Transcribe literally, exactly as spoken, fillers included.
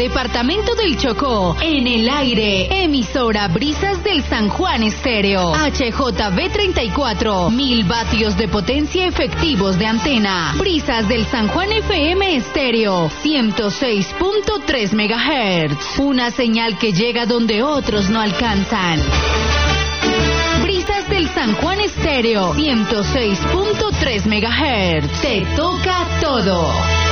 departamento del Chocó, en el aire, emisora Brisas del San Juan Estéreo, H J V treinta y cuatro, mil vatios de potencia efectivos de antena, Brisas del San Juan F M Estéreo, ciento seis punto tres megahertz, una señal que llega donde otros no alcanzan. Brisas del San Juan Estéreo, ciento seis punto tres megahertz, te toca todo.